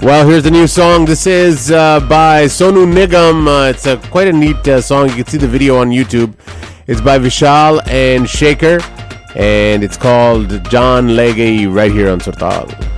Well, here's the new song. This is by Sonu Nigam. It's quite a neat song. You can see the video on YouTube. It's by Vishal and Shaker, and it's called John Legay right here on Surtal.